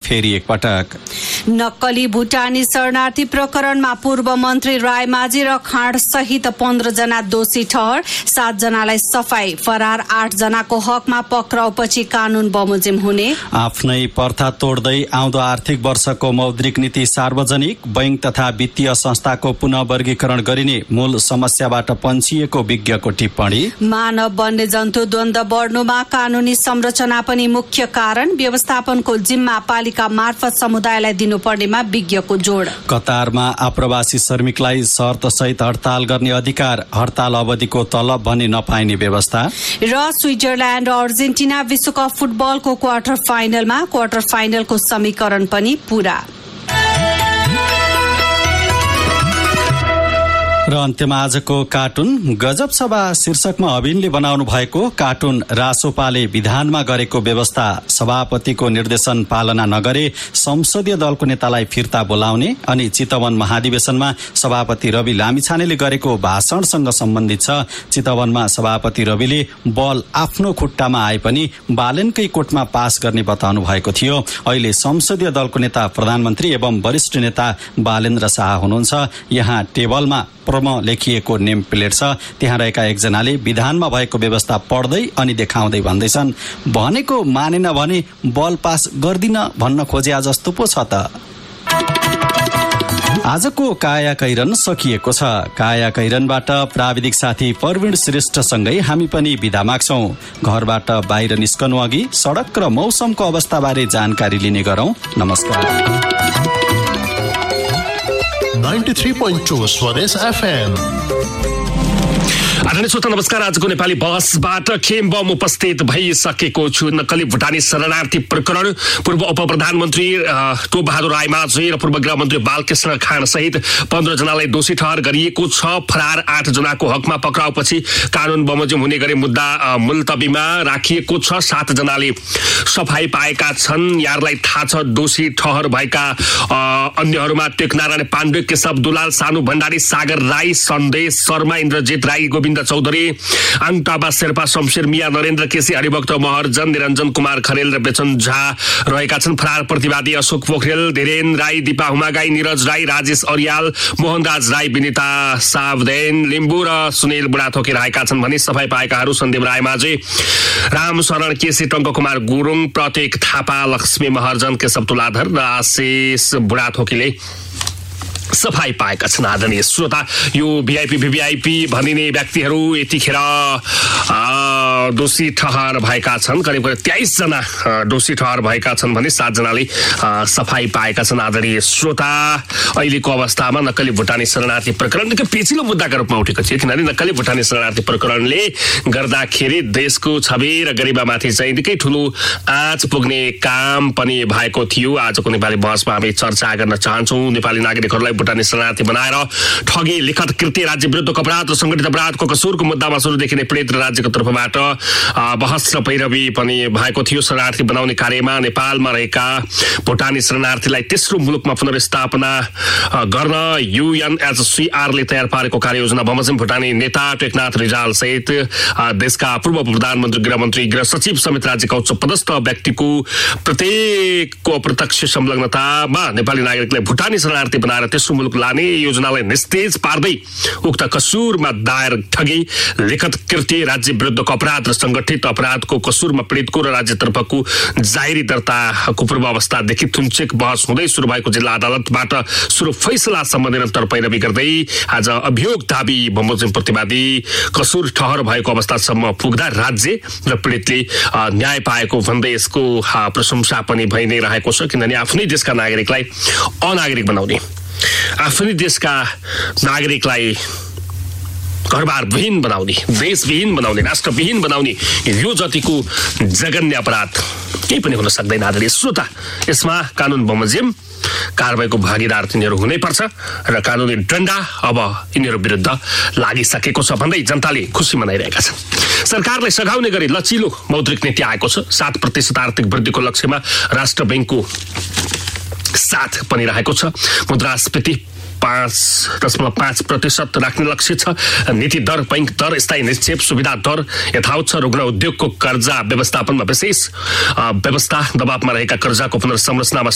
फेरि एकपटक। नक्कली भुटानी शरणार्थी प्रकरणमा पूर्व मन्त्री रायमाझी र खाँड सहित 15 जना दोषी ठहर, 7 जनालाई सफाई। फरार 8 जनाको हकमा पक्राउपछि कानून बमोजिम हुने। आफ्नै पर्था तोड्दै आउँदो आर्थिक वर्षको मौद्रिक नीति सार्वजनिक, बैंक तथा वित्तीय संस्थाको पुनः वर्गीकरण गरिने मूल समस्याबाट पन्छिएको विज्ञको टिप्पणी। मानव वन्यजन्तु द्वन्द्व बढ्नुमा कानूनी संरचना पनि मुख्य कारण, व्यवस्थापनको जिम्मा पालिका मार्फत समुदायलाई दिनुपर्नेमा विज्ञको जोड। कतारमा आप्रवासी श्रमिकलाई शर्तसहित हडताल गर्ने अधिकार, हडताल अवधिको तलब भने नपाइने व्यवस्था। र स्विजरल्याण्ड र अर्जेन्टिना विश्वकप फुटबलको क्वार्टर फाइनलमा, क्वार्टर फाइनलको समीकरण पनि पूरा। र अन्त्यमा आजको कार्टुन गजब सभा शीर्षकमा अभिनले बनाउनु भएको कार्टुन रासोपाले विधानमा गरेको व्यवस्था, सभापतिको निर्देशन पालना नगरे संसदीय दलको नेतालाई फिर्ता बोलाउने अनि चितवन महाधिवेशनमा सभापति रवि लामिछानेले गरेको भाषणसँग सम्बन्धित छ। चितवनमा सभापति रविले बल आफ्नो खुट्टामा आए पनि बालेनकै कोर्टमा पास गर्ने बताउनु भएको थियो। अहिले संसदीय दलको नेता प्रधानमन्त्री एवं वरिष्ठ नेता बालेन्द्र शाह हुनुहुन्छ। यहाँ टेबलमा प्रोमो लेखिएको नेम प्लेट छ। त्यहाँ रहेका एकजनाले विधानमा भएको व्यवस्था पढ्दै अनि देखाउँदै भन्दैछन्, भनेको मानेन भने बल पास गर्दिन भन्न खोजे जस्तो पो छ त। आजको काया कैरन सकिएको छ। काया कैरनबाट प्राविधिक साथी प्रवीण श्रेष्ठसँगै हामी पनि बिदा माग्छौं। घरबाट बाहिर निस्कनु अघि सडक र मौसमको अवस्थाबारे जानकारी लिने गरौं। नमस्कार। 93.2 स्वदेश FM। आदरणीय श्रोता नमस्कार। आजको नेपाली बहसबाट खेम बम उपस्थित भइसकेको छु। नक्कली भुटानी शरणार्थी प्रकरण, पूर्व उप प्रधानमन्त्री टोप बहादुर रायमाझी र पूर्व गृहमन्त्री बालकृष्ण खाँड सहित 15 जनालाई दोषी ठहर गरिएको छ। फरार 8 जनाको हकमा पक्राउपछि कानून बमोजिम हुने गरी मुद्दा मुल्तबीमा राखिएको छ। 7 जनाले सफाई पाएका छन्। यारलाई थाहा छ दोषी ठहर भएका अन्यहरूमा टेकनारायण पाण्डे, केशव दुलाल, सानु भण्डारी, सागर राई, सन्देश शर्मा, इन्द्रजित राई, गोविन्द चौधरी, आङटाबा शेर्पा, शमशेर मिया, नरेन्द्र केसी, हरिभक्त महर्जन, निरञ्जन कुमार खरेल र बेचन झा रहेका छन्। फरार प्रतिवादी अशोक पोखरेल, धीरेन राई, दिपा हुमागाई, निरज राई, राजेश अरियाल, मोहनराज राई, विनिता सावदेन लिम्बू र सुनिल बुढाथोकी रहेका छन् भने सफाई पाएकाहरू सन्दीप रायमाझी, राम शरण केसी, टङ्क कुमार गुरुङ, प्रतीक थापा, लक्ष्मी महर्जन, केशव तुलाधर र आशिष बुढाथोकीले सफाई पाएका छन्। आदरणीय श्रोता, यो भिआइपी भिभिआइपी भनिने व्यक्तिहरू यतिखेर दोषी ठहर भएका छन्। करिब 23 जना दोषी ठहर भएका छन् भने 7 जनाले सफाई पाएका छन्। आदरणीय श्रोता, अहिलेको अवस्थामा नक्कली भुटानी शरणार्थी प्रकरण निकै पेचिलो मुद्दाका रूपमा उठेको थियो, किनभने नक्कली भुटानी शरणार्थी प्रकरणले गर्दाखेरि देशको छवि र गरिमामाथि चाहिँ निकै ठुलो आँच पुग्ने काम पनि भएको थियो। आजको नेपाली बहसमा हामी चर्चा गर्न चाहन्छौँ। नेपाली नागरिकहरूलाई भुटानी शरणार्थी बनाएर ठगी, लिखत कृत्य, राज्य विरुद्धको अपराध र संगठित अपराधको कसुरको मुद्दामा सुरुदेखि नै पीडित राज्यको तर्फबाट बहस र पैरवी पनि भएको थियो। शरणार्थी बनाउने कार्यमा नेपालमा रहेका भुटानी शरणार्थीलाई तेस्रो मुलुकमा पुनर्स्थापना गर्न UNHCRले तयार पारेको कार्ययोजना बमोजिम भुटानी नेता टेकनाथ रिजाल सहित देशका पूर्व प्रधानमन्त्री, गृहमन्त्री, गृह सचिव समेत राज्यका उच्च पदस्थ व्यक्तिको प्रत्येकको अप्रत्यक्ष संलग्नतामा नेपाली नागरिकलाई भुटानी शरणार्थी बनाएर तेस्रो मुलुक लाने योजनालाई निस्तेज पार्दै उक्त कसुरमा दायर ठगी, लिखत कृत्य, राज्य विरुद्धको अपराध र संगठित अपराधको कसुरमा पीडितको र राज्यतर्फको जाहेरी दर्ताको पूर्व अवस्थादेखि थुन्चेक बहस हुँदै सुरु भएको जिल्ला अदालतबाट सुरु फैसलासम्म निरन्तर पैरवी गर्दै आज अभियोग दाबी बमोजिम प्रतिवादी कसुर ठहर भएको अवस्थासम्म पुग्दा राज्य र पीडितले न्याय पाएको भन्दै यसको प्रशंसा पनि भइ नै रहेको छ। किनभने आफ्नै देशका नागरिकलाई अनागरिक बनाउने, आफ्नै देशका नागरिकलाई घरबार विहीन बनाउने, देशविहीन बनाउने, राष्ट्रविहीन बनाउने यो जतिको जघन्य अपराध केही पनि हुन सक्दैन। आदरणीय श्रोता, यसमा कानून बमोजिम कारबाहीको भागीदार तिनीहरू हुनैपर्छ र कानुनी डण्डा अब यिनीहरू विरुद्ध लागिसकेको छ भन्दै जनताले खुसी मनाइरहेका छन्। सरकारले सघाउने गरी लचिलो मौद्रिक नीति आएको छ। 7% आर्थिक वृद्धिको लक्ष्यमा राष्ट्र बैंकको साथ पनि रहेको छ। मुद्रास्फीति 5.5% राख्ने लक्ष्य छ। नीति दर, बैंक दर, स्थायी निक्षेप सुविधा दर यथावत छ। रुग्ण उद्योगको कर्जा व्यवस्थापनमा विशेष व्यवस्था, दबावमा रहेका कर्जाको पुनर्संरचनामा